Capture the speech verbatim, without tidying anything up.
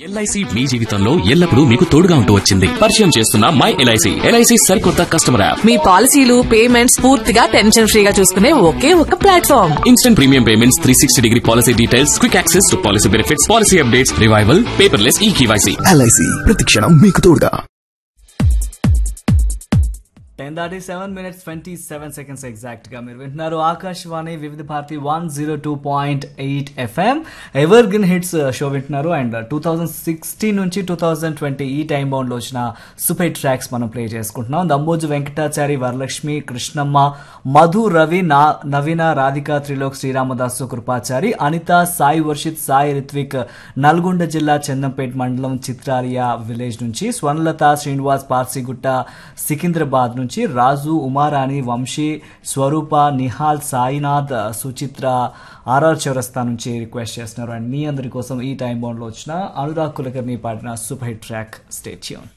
LIC మీ జీవితంలో ఎల్లప్పుడూ మీకు తోడుగా ఉంటూ వచ్చింది. పరిచయం చేస్తున్న మై ఎల్ఐసి ఎల్ఐసి సరికొత్త కస్టమర్ యాప్. మీ పాలసీలు పేమెంట్స్ పూర్తిగా టెన్షన్ ఫ్రీగా చూసుకునే ఒకే ఒక platform. Instant premium payments, three sixty degree policy details, quick access to policy benefits, policy updates, revival, paperless ఈ కేవైసీ. ఎల్ఐసి ప్రతి క్షణం మీకు తోడుగా. టెన్ దాటి seven minutes twenty seven seconds exact గా మీరు వింటున్నారు ఆకాశవాణి వివిధ Bharati one zero two point eight FM ever green hits show వింటున్నారు. అండ్ టూ థౌజండ్ సిక్స్టీన్ నుంచి టూ థౌజండ్ ట్వంటీ ఈ టైం బౌండ్ లో వచ్చిన సూపర్ ట్రాక్స్ మనం ప్లే చేసుకుంటున్నాం. దమ్మోజు వెంకటాచారి, వరలక్ష్మి, కృష్ణమ్మ, మధు, రవి, నా నవీన, రాధిక, త్రిలోక్, శ్రీరామదాసు, కృపాచారి, అనిత, సాయి వర్షిత్, సాయి రిత్విక్, నల్గొండ జిల్లా చందంపేట్ మండలం చిత్రారియా విలేజ్ నుంచి, స్వర్ణలత, శ్రీనివాస్, పార్సిగుట్ట, సికింద్రాబాద్ నుంచి, రాజు, ఉమారాణి, వంశీ, స్వరూప, నిహాల్, సాయినాథ్, సుచిత్ర ఆర్ఆర్ చౌరస్తా నుంచి రిక్వెస్ట్ చేస్తున్నారు. అండ్ మీ అందరి కోసం ఈ టైం బౌండ్ లో వచ్చిన అనురాగ్ కులకర్ణి పాడిన super hit track stay tune.